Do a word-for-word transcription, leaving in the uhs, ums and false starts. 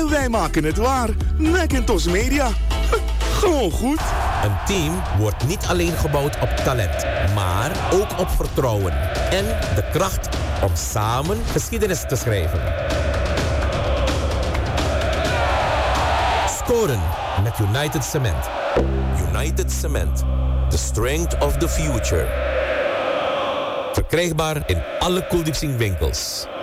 En wij maken het waar. Macintosh Media. Gewoon goed. Een team wordt niet alleen gebouwd op talent, maar ook op vertrouwen. En de kracht om samen geschiedenis te schrijven. Scoren met United Cement. United Cement. The strength of the future. Verkrijgbaar in alle Cooldiepsing winkels.